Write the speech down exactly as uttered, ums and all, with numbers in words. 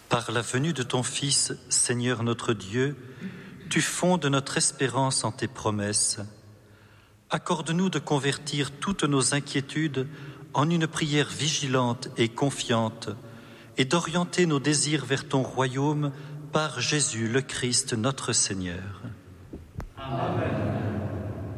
Par la venue de ton Fils, Seigneur notre Dieu, tu fondes notre espérance en tes promesses. Accorde-nous de convertir toutes nos inquiétudes en une prière vigilante et confiante et d'orienter nos désirs vers ton royaume par Jésus le Christ notre Seigneur. Amen.